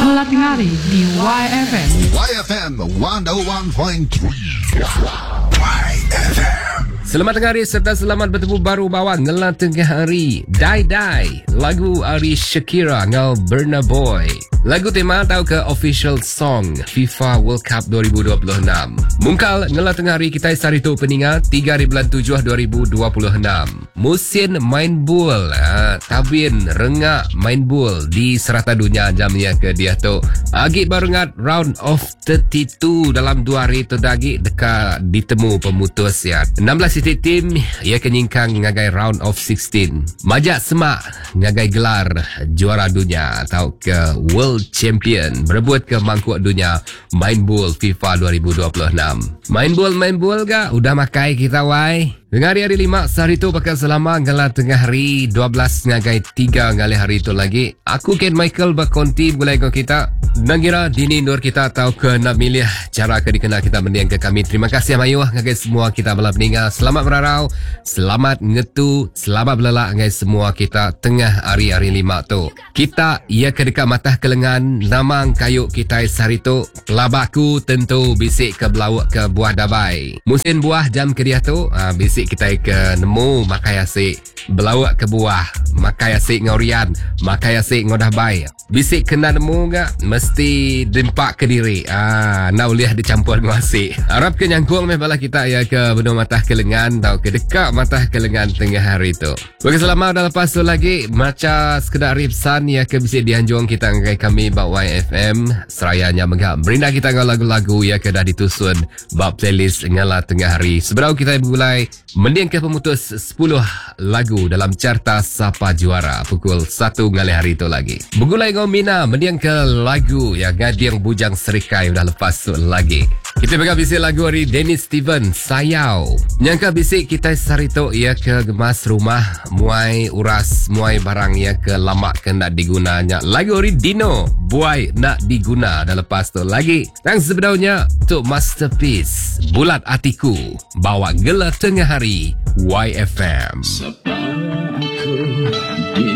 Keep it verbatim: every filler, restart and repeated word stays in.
Latengari di Y F M. Y F M one oh one point three. Y F M. Selamat tengah hari serta selamat bertemu baru bawa ngelah tengah hari. Die Die, lagu Ari Shakira ngau Burna Boy. Lagu tema tahu ke official song FIFA World Cup dua ribu dua puluh enam. Mungkal ngelah tengah hari kita sarito peninga tiga hari bulan tujuh dua ribu dua puluh enam. Musim main bol, ha, tabin rengak main bol di serata dunia jamnya ke dia tu. Agi barengat round of tiga puluh dua dalam dua hari tu dagi dekat ditemu pemutus ya. enam belas titik tim ia kenyingkang ngagai round of enam belas. Majak semak ngagai gelar juara dunia atau ke World Champion berebut ke mangkuk dunia main bol FIFA dua ribu dua puluh enam. Main bol main bol ga udah makai kita wai. Dengan hari-hari lima sehari tu bakal selama ngalah tengah hari dua belas ngagai tiga ngali hari tu lagi. Aku Ken Michael berkonti gulai kau kita. Nangira dini nur kita tahu ke nak milih cara ke dikenal kita mendiang ke kami. Terima kasih mayuh ngagai semua kita belah meninggal. Selamat berarau, selamat ngetu, selamat belelak ngagai semua kita tengah hari-hari lima tu. Kita ia ke dekat matah kelengan namang kayu kita sehari tu. Kelabaku tentu bisik ke belawak ke buah dabai. Musim buah jam ke dia tu, ha, bisik kita ke nemu makai asik belawak ke buah makai asik ngaurian makai asik ngodah bai bisik kena nemu gak mesti dempak ke diri ah nak uliah dicampur dengan asik harap ke nyangkung meh bala kita ya ke benua matah kelengan tau ke dekat matah kelengan tengah hari tu. Bagi selamat dah lepas tu lagi maca sekedar ripsan ya ke bisik dianjung kita ngai kami bak Y F M serayanya megak berindah kita ngau lagu-lagu ya ke dah ditusun bak playlist ngala tengah hari seberau kita mulai mendiang ke pemutus sepuluh lagu dalam carta Sapa Juara pukul satu ngali hari itu lagi. Begulai ngau Mina mendiang ke lagu ya Gadiang Bujang Serikai dah lepas tu lagi. Kita pegang bisik lagu hari Dennis Steven Sayau. Nyangka bisik kita sarito ia ke gemas rumah muai uras muai barang ia ke lama ke nak digunanya. Lagu hari Dino Buai nak diguna dah lepas tu lagi. Dan sebenarnya untuk masterpiece Bulat Hatiku bawa gelar tengah hari Y F M.